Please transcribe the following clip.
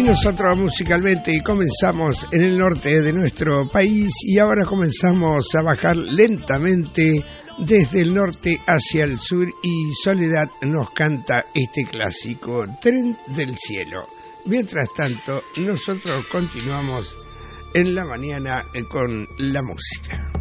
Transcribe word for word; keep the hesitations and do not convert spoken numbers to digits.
nosotros musicalmente y comenzamos en el norte de nuestro país y ahora comenzamos a bajar lentamente desde el norte hacia el sur y Soledad nos canta este clásico, Tren del Cielo. Mientras tanto, nosotros continuamos en la mañana con la música.